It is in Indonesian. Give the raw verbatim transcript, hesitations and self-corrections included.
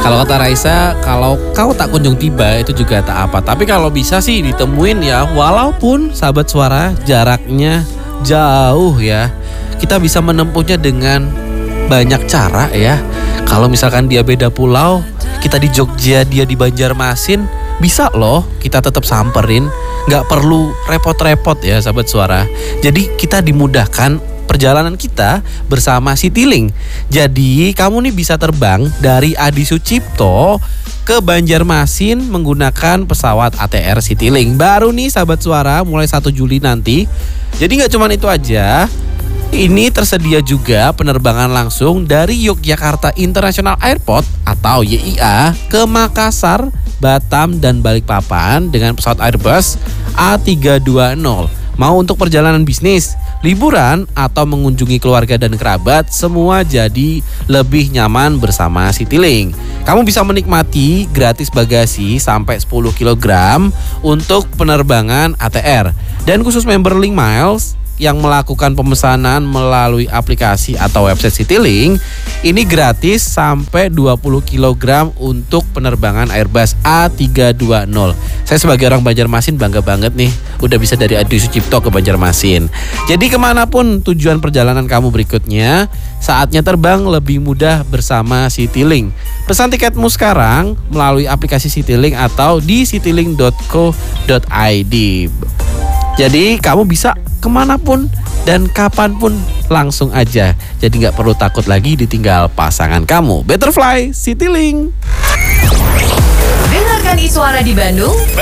Kalau kata Raisa, kalau kau tak kunjung tiba itu juga tak apa. Tapi kalau bisa sih ditemuin ya, walaupun sahabat suara jaraknya jauh ya, kita bisa menempuhnya dengan banyak cara ya. Kalau misalkan dia beda pulau, kita di Jogja, dia di Banjarmasin, bisa loh kita tetap samperin. Gak perlu repot-repot ya sahabat suara. Jadi kita dimudahkan perjalanan kita bersama Citylink. Jadi kamu nih bisa terbang dari Adi Sucipto ke Banjarmasin menggunakan pesawat A T R Citylink. Baru nih sahabat suara mulai satu Juli nanti. Jadi gak cuma itu aja, ini tersedia juga penerbangan langsung dari Yogyakarta International Airport atau Y I A ke Makassar, Batam, dan Balikpapan dengan pesawat Airbus A tiga dua nol. Mau untuk perjalanan bisnis, liburan, atau mengunjungi keluarga dan kerabat, semua jadi lebih nyaman bersama Citylink. Kamu bisa menikmati gratis bagasi sampai sepuluh kilogram untuk penerbangan A T R. Dan khusus member Link Miles yang melakukan pemesanan melalui aplikasi atau website Citylink, ini gratis sampai dua puluh kilogram untuk penerbangan Airbus A tiga dua nol. Saya sebagai orang Banjarmasin bangga banget nih, udah bisa dari Adi Sucipto ke Banjarmasin. Jadi kemanapun tujuan perjalanan kamu berikutnya, saatnya terbang lebih mudah bersama Citylink. Pesan tiketmu sekarang melalui aplikasi Citylink atau di citylink dot co dot i d. Jadi kamu bisa kemanapun dan kapanpun langsung aja. Jadi gak perlu takut lagi ditinggal pasangan kamu. Better fly Citylink. Dengarkan Iswara di Bandung,